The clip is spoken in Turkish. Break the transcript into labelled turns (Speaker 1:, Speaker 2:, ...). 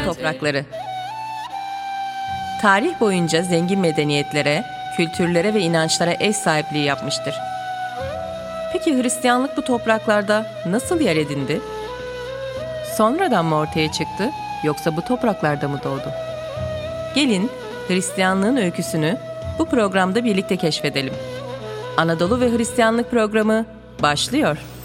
Speaker 1: toprakları. Tarih boyunca zengin medeniyetlere, kültürlere ve inançlara ev sahipliği yapmıştır. Peki Hristiyanlık bu topraklarda nasıl yer edindi? Sonradan mı ortaya çıktı, yoksa bu topraklarda mı doğdu? Gelin Hristiyanlığın öyküsünü bu programda birlikte keşfedelim. Anadolu ve Hristiyanlık programı başlıyor.